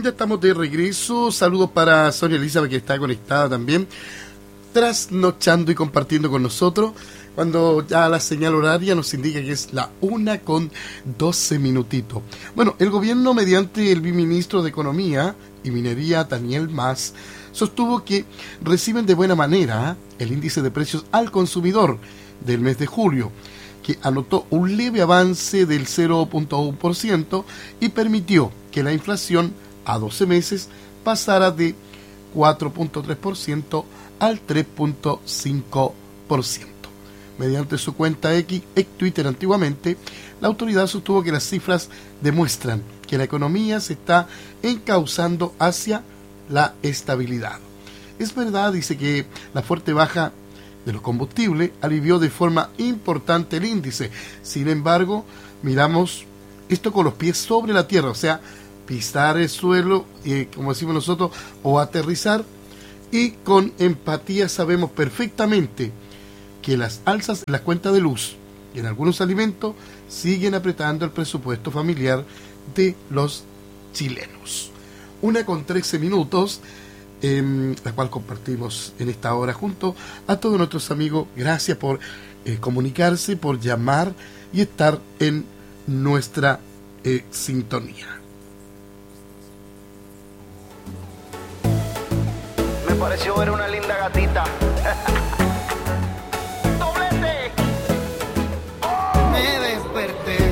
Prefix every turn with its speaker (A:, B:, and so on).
A: ya estamos de regreso. Saludos para Sonia Elizabeth, que está conectada también, trasnochando y compartiendo con nosotros, cuando ya la señal horaria nos indica que es la 1:12. Bueno, el gobierno, mediante el viceministro de Economía y Minería, Daniel Mas, sostuvo que reciben de buena manera el índice de precios al consumidor del mes de julio, que anotó un leve avance del 0.1% y permitió que la inflación a 12 meses pasara de 4.3% al 3.5%. Mediante su cuenta X, ex Twitter antiguamente, la autoridad sostuvo que las cifras demuestran que la economía se está encauzando hacia la estabilidad. Es verdad, dice, que la fuerte baja de los combustibles alivió de forma importante el índice. Sin embargo, miramos esto con los pies sobre la tierra, o sea, pisar el suelo, como decimos nosotros, o aterrizar, y con empatía sabemos perfectamente que las alzas en las cuentas de luz y en algunos alimentos siguen apretando el presupuesto familiar de los chilenos. 1:13, la cual compartimos en esta hora junto a todos nuestros amigos. Gracias por comunicarse, por llamar y estar en nuestra sintonía.
B: Me pareció ver una linda gatita.